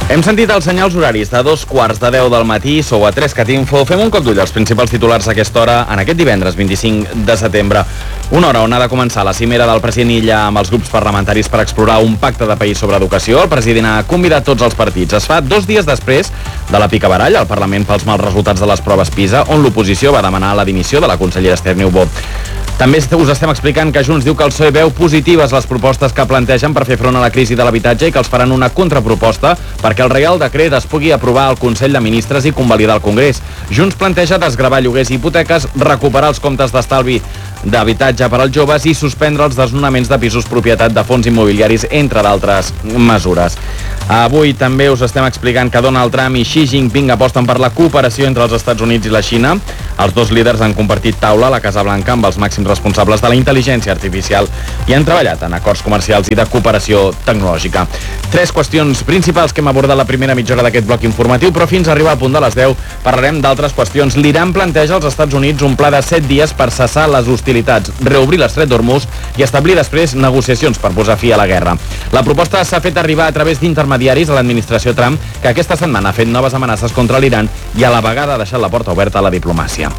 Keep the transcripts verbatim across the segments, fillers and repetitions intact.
Hem sentit els senyals horaris de dos quarts de deu del matí, sou a tres cat info. Fem un cop d'ull als principals titulars a aquesta hora en aquest divendres vint-i-cinc de setembre. Una hora on ha de començar la cimera del president Illa amb els grups parlamentaris per explorar un pacte de país sobre educació. El president ha convidat tots els partits. Es fa dos dies després de la picabaralla al Parlament pels mals resultats de les proves PISA, on l'oposició va demanar la dimissió de la consellera Esther Niubó. També us estem explicant que Junts diu que el P S O E veu positives les propostes que plantegen per fer front a la crisi de l'habitatge i que els faran una contraproposta perquè el Reial Decret es pugui aprovar al Consell de Ministres i convalidar al Congrés. Junts planteja desgravar lloguers i hipoteques, recuperar els comptes d'estalvi d'habitatge per als joves i suspendre els desnonaments de pisos propietat de fons immobiliaris, entre d'altres mesures. Avui també us estem explicant que Donald Trump i Xi Jinping aposten per la cooperació entre els Estats Units i la Xina. Els dos líders han compartit taula a la Casa Blanca amb els màxims responsables de la intel·ligència artificial i han treballat en acords comercials i de cooperació tecnològica. Tres qüestions principals que hem abordat la primera mitja hora d'aquest bloc informatiu, però fins a arribar al punt de les deu parlarem d'altres qüestions. L'Iran planteja als Estats Units un pla de set dies per cessar les hostilitats, reobrir l'estret d'Hormuz i establir després negociacions per posar fi a la guerra. La proposta s'ha fet arribar a través d'intermediaris a l'administració Trump, que aquesta setmana ha fet noves amenaces contra l'Iran i a la vegada ha deixat la porta oberta a la diplomàcia.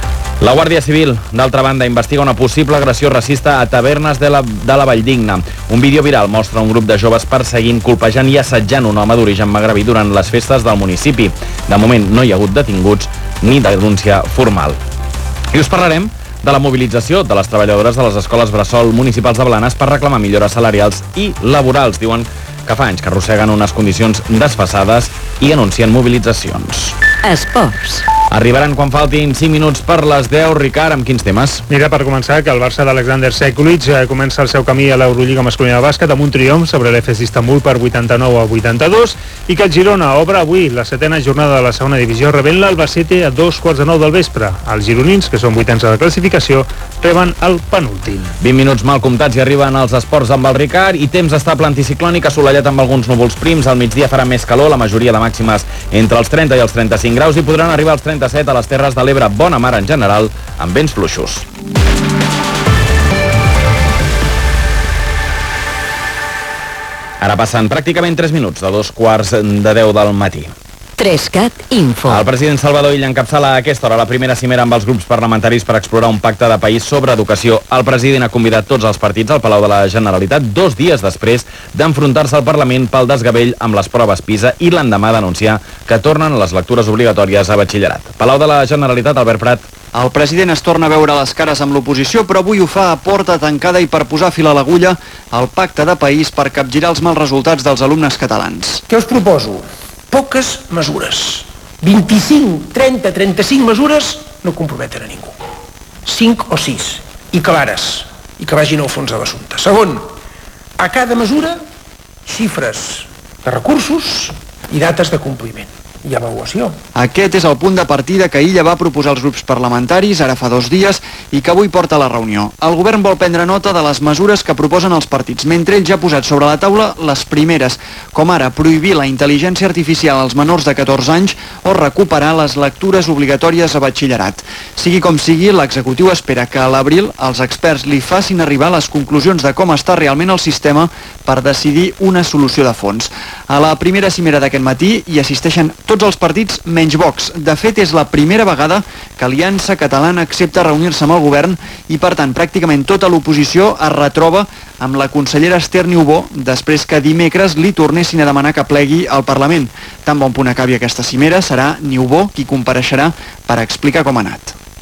La Guàrdia Civil, d'altra banda, investiga una possible agressió racista a tavernes de la, de la Valldigna. Un vídeo viral mostra un grup de joves perseguint, colpejant i assetjant un home d'origen magrebí durant les festes del municipi. De moment no hi ha hagut detinguts ni denúncia formal. I us parlarem de la mobilització de les treballadores de les escoles bressol municipals de Blanes per reclamar millores salarials i laborals. Diuen que fa anys que arrosseguen unes condicions desfasades i anuncien mobilitzacions. Esports. Arribaran quan faltin cinc minuts per les deu. Ricard, amb quins temes? Mira, per començar, que el Barça d'Alexander Sekulic eh, comença el seu camí a l'Eurolliga masculina de bàsquet amb un triomf sobre l'E F E S d'Istanbul per vuitanta-nou a vuitanta-dos i que el Girona obre avui la setena jornada de la segona divisió rebent l'Albacete a dos quarts de nou del vespre. Els gironins, que són vuitens de la classificació, reben el penúltim. vint minuts mal comptats i arriben els esports amb el Ricard i temps estable anticiclònic assolellat amb alguns núvols prims. Al migdia farà més calor, la majoria de màximes entre els trenta i els trenta-cinc graus i podran arribar als trenta-set a les Terres de l'Ebre. Bona mar en general, amb vents fluixos. Ara passen pràcticament tres minuts de dos quarts de deu del matí. tres cat info. El president Salvador Illa encapçala a aquesta hora la primera cimera amb els grups parlamentaris per explorar un pacte de país sobre educació. El president ha convidat tots els partits al Palau de la Generalitat dos dies després d'enfrontar-se al Parlament pel desgavell amb les proves PISA i l'endemà d'anunciar que tornen a les lectures obligatòries a batxillerat. Palau de la Generalitat, Albert Prat. El president es torna a veure les cares amb l'oposició, però avui ho fa a porta tancada i per posar fil a l'agulla al pacte de país per capgirar els mals resultats dels alumnes catalans. Què us proposo? Poques mesures. vint-i-cinc, trenta, trenta-cinc mesures no comprometen a ningú. cinc o sis. I clares. I que vagin al fons de l'assumpte. Segon, a cada mesura, xifres de recursos i dates de compliment. I avaluació. Aquest és el punt de partida que Illa va proposar als grups parlamentaris ara fa dos dies i que avui porta a la reunió. El govern vol prendre nota de les mesures que proposen els partits, mentre ell ja ha posat sobre la taula les primeres, com ara prohibir la intel·ligència artificial als menors de catorze anys o recuperar les lectures obligatòries a batxillerat. Sigui com sigui, l'executiu espera que a l'abril els experts li facin arribar les conclusions de com està realment el sistema per decidir una solució de fons. A la primera cimera d'aquest matí hi assisteixen tots els partits menys Vox. De fet, és la primera vegada que Aliança Catalana accepta reunir-se amb el govern i, per tant, pràcticament tota l'oposició es retroba amb la consellera Esther Niubó després que dimecres li tornessin a demanar que plegui al Parlament. Tan bon punt acabi aquesta cimera, serà Niubó qui compareixerà per explicar com ha anat.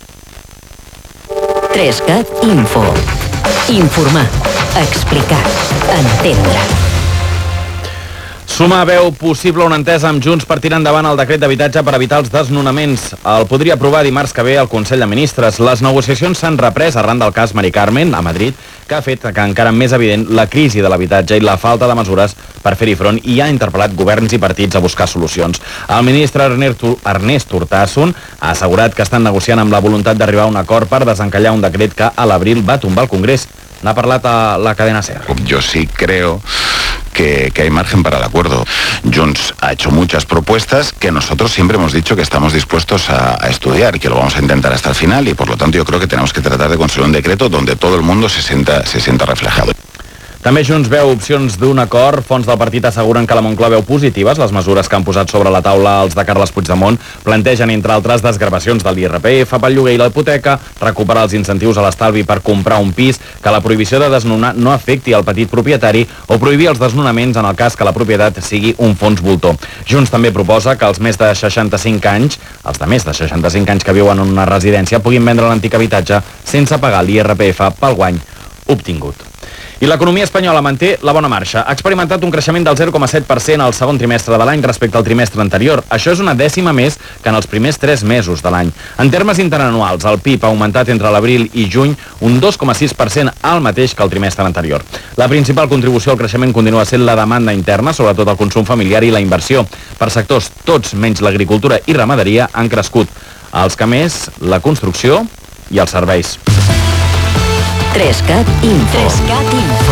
tres cat info. Informar, explicar, entendre. Sumar veu possible una entesa amb Junts per tirar endavant el decret d'habitatge per evitar els desnonaments. El podria aprovar dimarts que ve al Consell de Ministres. Les negociacions s'han reprès arran del cas Mari Carmen, a Madrid, que ha fet que encara més evident la crisi de l'habitatge i la falta de mesures per fer-hi front i ha interpel·lat governs i partits a buscar solucions. El ministre Ernest Urtasun ha assegurat que estan negociant amb la voluntat d'arribar a un acord per desencallar un decret que a l'abril va tombar el Congrés. N'ha parlat a la cadena SER. Yo sí creo que, que hay margen para el acuerdo. Junts ha hecho muchas propuestas que nosotros siempre hemos dicho que estamos dispuestos a, a estudiar y que lo vamos a intentar hasta el final, y por lo tanto yo creo que tenemos que tratar de construir un decreto donde todo el mundo se sienta, se sienta reflejado. També Junts veu opcions d'un acord. Fons del partit asseguren que la Moncloa veu positives les mesures que han posat sobre la taula els de Carles Puigdemont. Plantegen, entre altres, desgravacions de l'I R P F pel lloguer i la hipoteca, recuperar els incentius a l'estalvi per comprar un pis, que la prohibició de desnonar no afecti al petit propietari o prohibir els desnonaments en el cas que la propietat sigui un fons voltor. Junts també proposa que els més de seixanta-cinc anys, els de més de seixanta-cinc anys que viuen en una residència puguin vendre l'antic habitatge sense pagar l'I R P F pel guany obtingut. I l'economia espanyola manté la bona marxa. Ha experimentat un creixement del zero coma set per cent al segon trimestre de l'any respecte al trimestre anterior. Això és una dècima més que en els primers tres mesos de l'any. En termes interanuals, el P I B ha augmentat entre l'abril i juny un dos coma sis per cent, al mateix que el trimestre anterior. La principal contribució al creixement continua sent la demanda interna, sobretot el consum familiar i la inversió. Per sectors, tots menys l'agricultura i ramaderia han crescut. Els que més, la construcció i els serveis. tres cat Info. tres cat Info.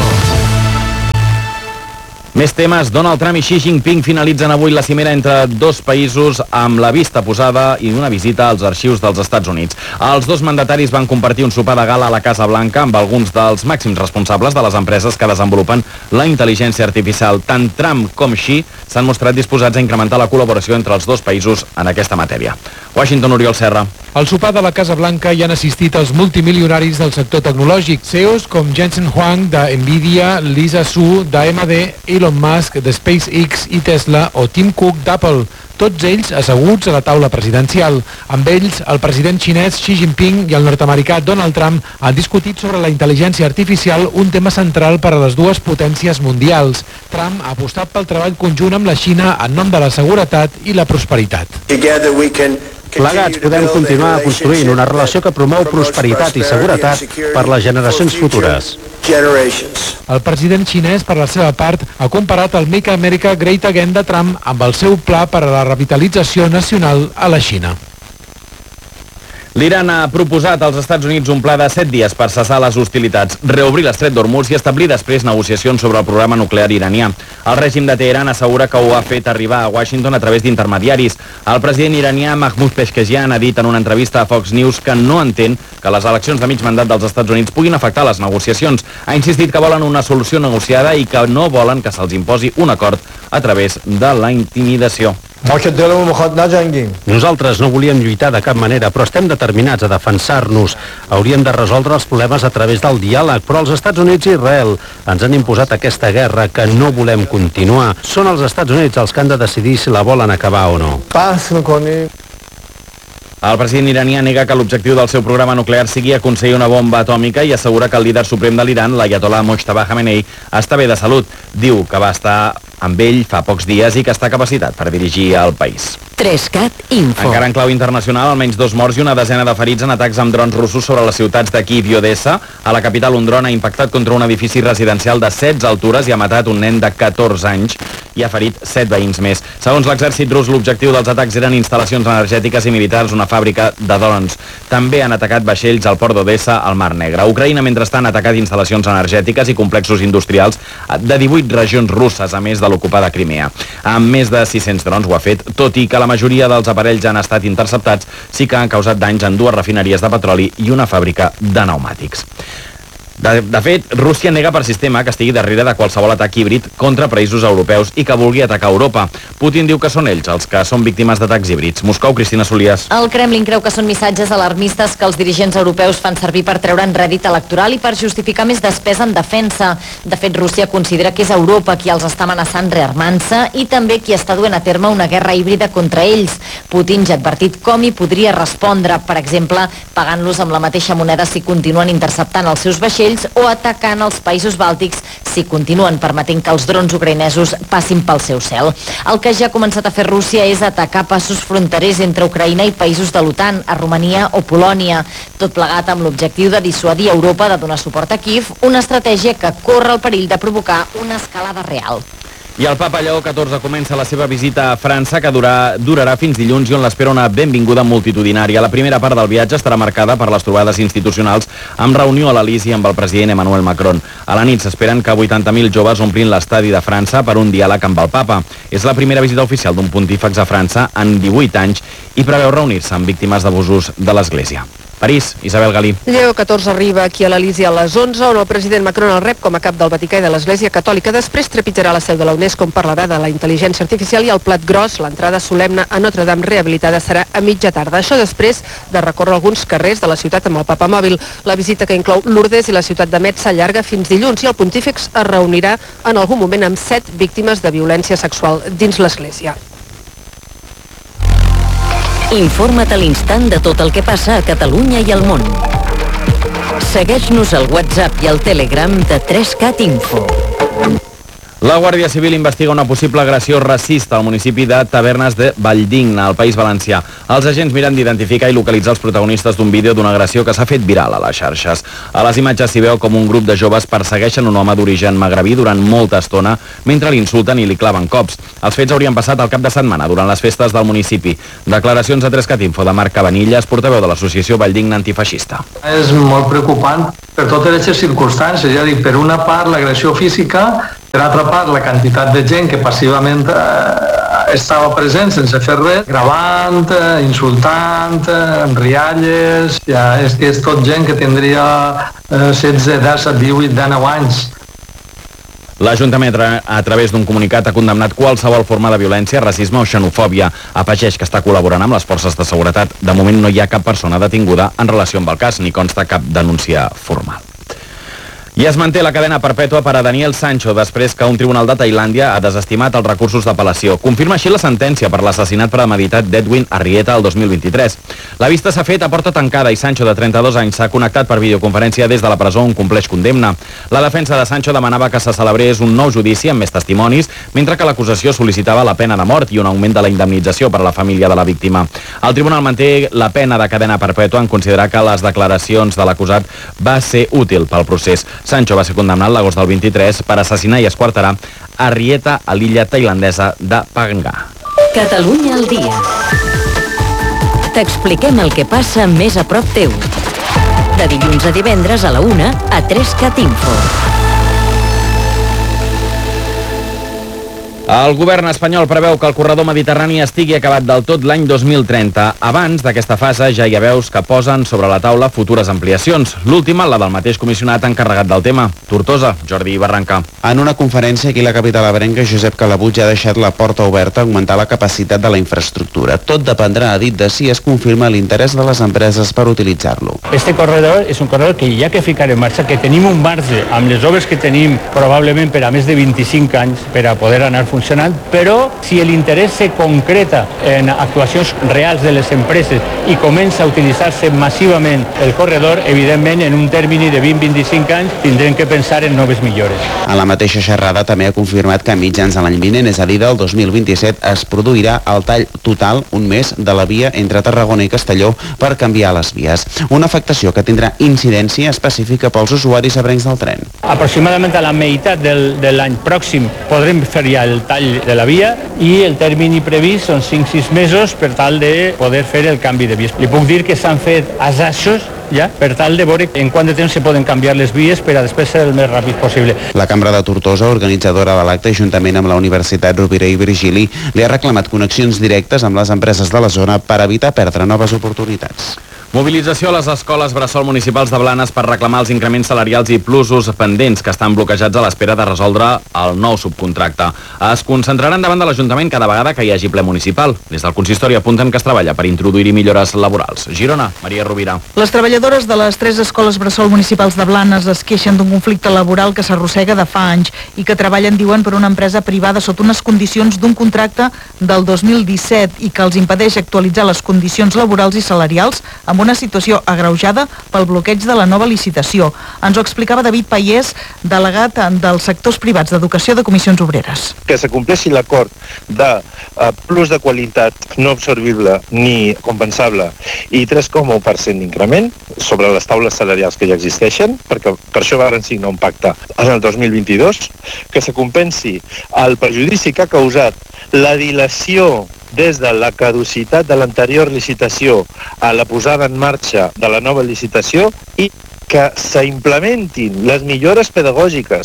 Més temes. Donald Trump i Xi Jinping finalitzen avui la cimera entre dos països amb la vista posada i una visita als arxius dels Estats Units. Els dos mandataris van compartir un sopar de gala a la Casa Blanca amb alguns dels màxims responsables de les empreses que desenvolupen la intel·ligència artificial. Tant Trump com Xi s'han mostrat disposats a incrementar la col·laboració entre els dos països en aquesta matèria. Washington, Oriol Serra. Al sopar de la Casa Blanca hi han assistit els multimilionaris del sector tecnològic, C E Os com Jensen Huang de Nvidia, Lisa Su d'A M D, Elon Musk de SpaceX i Tesla o Tim Cook d'Apple. Tots ells asseguts a la taula presidencial. Amb ells, el president xinès Xi Jinping i el nord-americà Donald Trump han discutit sobre la intel·ligència artificial, un tema central per a les dues potències mundials. Trump ha apostat pel treball conjunt amb la Xina en nom de la seguretat i la prosperitat. Plegats podem continuar construint una relació que promou prosperitat i seguretat per les generacions futures. El president xinès, per la seva part, ha comparat el Make America Great Again de Trump amb el seu pla per a la revitalització nacional a la Xina. L'Iran ha proposat als Estats Units un pla de set dies per cessar les hostilitats, reobrir l'estret d'Hormuz i establir després negociacions sobre el programa nuclear iranià. El règim de Teheran assegura que ho ha fet arribar a Washington a través d'intermediaris. El president iranià Mahmoud Peshkejian ha dit en una entrevista a Fox News que no entén que les eleccions de mig mandat dels Estats Units puguin afectar les negociacions. Ha insistit que volen una solució negociada i que no volen que se'ls imposi un acord a través de la intimidació. Nosaltres no volíem lluitar de cap manera, però estem determinats a defensar-nos. Hauríem de resoldre els problemes a través del diàleg, però els Estats Units i Israel ens han imposat aquesta guerra que no volem continuar. Són els Estats Units els que han de decidir si la volen acabar o no. El president iranià nega que l'objectiu del seu programa nuclear sigui aconseguir una bomba atòmica i assegura que el líder suprem de l'Iran, l'Ayatollah Mojtaba Khamenei, està bé de salut. Diu que va estar amb ell fa pocs dies i que està capacitat per dirigir el país. tres cat Info. Encara en clau internacional, almenys dos morts i una desena de ferits en atacs amb drons russos sobre les ciutats de Kíev i Odessa. A la capital, un dron ha impactat contra un edifici residencial de setze altures i ha matat un nen de catorze anys i ha ferit set veïns més. Segons l'exèrcit rus, l'objectiu dels atacs eren instal·lacions energètiques i militars, una fàbrica de drons. També han atacat vaixells al port d'Odessa, al Mar Negre. Ucraïna, mentrestant, ha atacat instal·lacions energètiques i complexos industrials de divuit regions russes, a més de l'ocupada Crimea. Amb més de sis-cents drons ho ha fet, tot i que la majoria dels aparells han estat interceptats, sí que han causat danys en dues refineries de petroli i una fàbrica de pneumàtics. De, de fet, Rússia nega per sistema que estigui darrere de qualsevol atac híbrid contra països europeus i que vulgui atacar Europa. Putin diu que són ells els que són víctimes d'atacs híbrids. Moscou, Cristina Solias. El Kremlin creu que són missatges alarmistes que els dirigents europeus fan servir per treure'n rèdit electoral i per justificar més despesa en defensa. De fet, Rússia considera que és Europa qui els està amenaçant rearmant-se i també qui està duent a terme una guerra híbrida contra ells. Putin ja ha advertit com hi podria respondre, per exemple, pagant-los amb la mateixa moneda si continuen interceptant els seus vaixells o atacant els països bàltics si continuen permetent que els drons ucraïnesos passin pel seu cel. El que ja ha començat a fer Rússia és atacar passos fronterers entre Ucraïna i països de l'OTAN, a Romania o Polònia, tot plegat amb l'objectiu de dissuadir Europa de donar suport a Kíev, una estratègia que corre el perill de provocar una escalada real. I el papa Lleó catorze comença la seva visita a França, que durà, durarà fins dilluns i on l'espera una benvinguda multitudinària. La primera part del viatge estarà marcada per les trobades institucionals amb reunió a l'Elisi amb el president Emmanuel Macron. A la nit s'esperen que vuitanta mil joves omplin l'estadi de França per un diàleg amb el papa. És la primera visita oficial d'un pontífex a França en divuit anys i preveu reunir-se amb víctimes d'abusos de l'Església. París, Isabel Galí. Lleó catorze arriba aquí a l'Elisi a les onze, on el president Macron el rep com a cap del Vaticà i de l'Església Catòlica. Després trepitjarà la seu de la UNESCO, on parlarà de la intel·ligència artificial, i el plat gros, l'entrada solemne a Notre Dame rehabilitada, serà a mitja tarda. Això després de recórrer alguns carrers de la ciutat amb el Papa Mòbil. La visita, que inclou Lourdes i la ciutat de Metz, s'allarga fins dilluns, i el pontífex es reunirà en algun moment amb set víctimes de violència sexual dins l'Església. Informa't a l'instant de tot el que passa a Catalunya i al món. Segueix-nos al WhatsApp i al Telegram de tres cat Info. La Guàrdia Civil investiga una possible agressió racista al municipi de Tavernes de Valldigna, al País Valencià. Els agents miren d'identificar i localitzar els protagonistes d'un vídeo d'una agressió que s'ha fet viral a les xarxes. A les imatges s'hi veu com un grup de joves persegueixen un home d'origen magrebí durant molta estona mentre l'insulten i li claven cops. Els fets haurien passat al cap de setmana durant les festes del municipi. Declaracions a tres cat Info de Marc Cabanillas, portaveu de l'associació Valldigna Antifeixista. És molt preocupant per totes aquestes circumstàncies, és a dir, per una part l'agressió física, per altra part la quantitat de gent que passivament eh, estava present sense fer res, gravant, eh, insultant, eh, amb rialles, ja és que és tot gent que tindria eh, setze, disset, divuit, dinou anys. L'Ajuntament, a través d'un comunicat, ha condemnat qualsevol forma de violència, racisme o xenofòbia. Afegeix que està col·laborant amb les forces de seguretat. De moment no hi ha cap persona detinguda en relació amb el cas, ni consta cap denúncia formal. I es manté la cadena perpètua per a Daniel Sancho després que un tribunal de Tailàndia ha desestimat els recursos d'apel·lació. Confirma així la sentència per l'assassinat premeditat d'Edwin Arrieta el dos mil vint-i-tres. La vista s'ha fet a porta tancada i Sancho, de trenta-dos anys, s'ha connectat per videoconferència des de la presó on compleix condemna. La defensa de Sancho demanava que se celebrés un nou judici amb més testimonis, mentre que l'acusació sol·licitava la pena de mort i un augment de la indemnització per a la família de la víctima. El tribunal manté la pena de cadena perpètua en considerar que les declaracions de l'acusat va ser útil pel procés. Sancho va ser condemnat l'agost del vint-i-tres per assassinar i esquarterar Arrieta a l'illa tailandesa de Pangà. Catalunya al dia. T'expliquem el que passa més a prop teu. De dilluns a divendres a la una a tres cat Info. El govern espanyol preveu que el corredor mediterrani estigui acabat del tot l'any dos mil trenta. Abans d'aquesta fase ja hi ha veus que posen sobre la taula futures ampliacions. L'última, la del mateix comissionat encarregat del tema, Tortosa, Jordi Barranca. En una conferència aquí a la capital ebrenca, Josep Calabut ja ha deixat la porta oberta a augmentar la capacitat de la infraestructura. Tot dependrà, ha dit, de si es confirma l'interès de les empreses per utilitzar-lo. Este corredor és un corredor que hi ha que ficar en marxa, que tenim un marge amb les obres que tenim probablement per a més de vint-i-cinc anys per a poder anar funcionant, però si l'interès se concreta en actuacions reals de les empreses i comença a utilitzar-se massivament el corredor, evidentment en un termini de vint a vint-i-cinc anys tindrem que pensar en noves millores. A la mateixa xerrada també ha confirmat que a mitjans de l'any vinent, és a dir, del dos mil vint-i-set, es produirà el tall total, un mes, de la via entre Tarragona i Castelló per canviar les vies. Una afectació que tindrà incidència específica pels usuaris ebrencs del tren. Aproximadament a la meitat del, de l'any pròxim podrem fer ja el tall de la via i el termini previst són cinc a sis mesos per tal de poder fer el canvi de vies. Li puc dir que s'han fet assajos ja per tal de veure en quant de temps se poden canviar les vies per a després ser el més ràpid possible. La Cambra de Tortosa, organitzadora de l'acte, juntament amb la Universitat Rovira i Virgili, li ha reclamat connexions directes amb les empreses de la zona per evitar perdre noves oportunitats. Mobilització a les escoles bressol municipals de Blanes per reclamar els increments salarials i plusos pendents que estan bloquejats a l'espera de resoldre el nou subcontracte. Es concentraran davant de l'Ajuntament cada vegada que hi hagi ple municipal. Des del consistori apunten que es treballa per introduir-hi millores laborals. Girona, Maria Rovira. Les treballadores de les tres escoles bressol municipals de Blanes es queixen d'un conflicte laboral que s'arrossega de fa anys i que treballen, diuen, per una empresa privada sota unes condicions d'un contracte del dos mil disset i que els impedeix actualitzar les condicions laborals i salarials amb una situació agreujada pel bloqueig de la nova licitació. Ens ho explicava David Paiés, delegat dels sectors privats d'educació de Comissions Obreres. Que s'acompleixi l'acord de uh, plus de qualitat no absorbible ni compensable i tres coma u per cent d'increment sobre les taules salarials que ja existeixen, perquè per això van signar un pacte en el dos mil vint-i-dos, que se compensi el perjudici que ha causat la dilació des de la caducitat de l'anterior licitació a la posada en marxa de la nova licitació i que s'implementin les millores pedagògiques.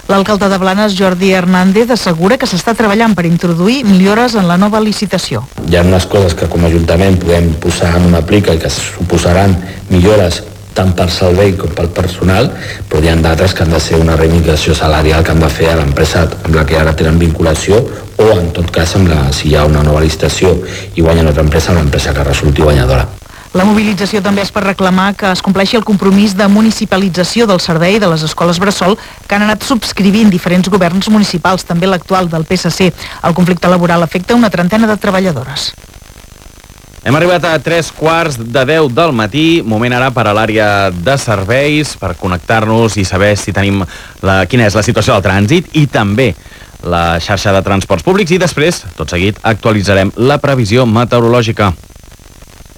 L'alcalde de Blanes, Jordi Hernández, assegura que s'està treballant per introduir millores en la nova licitació. Hi ha unes coses que com a Ajuntament podem posar en una plica i que suposaran millores tant per servei com pel personal, però hi ha d'altres que han de ser una reivindicació salarial que han de fer a l'empresa amb la que ara tenen vinculació o, en tot cas, amb la, si hi ha una nova licitació i guanya una altra empresa, l'empresa que resulti guanyadora. La mobilització també és per reclamar que es compleixi el compromís de municipalització del servei de les escoles bressol que han anat subscrivint diferents governs municipals, també l'actual del P S C. El conflicte laboral afecta una trentena de treballadores. Hem arribat a tres quarts de deu del matí, moment ara per a l'àrea de serveis, per connectar-nos i saber si tenim la, quina és la situació del trànsit i també la xarxa de transports públics i després, tot seguit, actualitzarem la previsió meteorològica.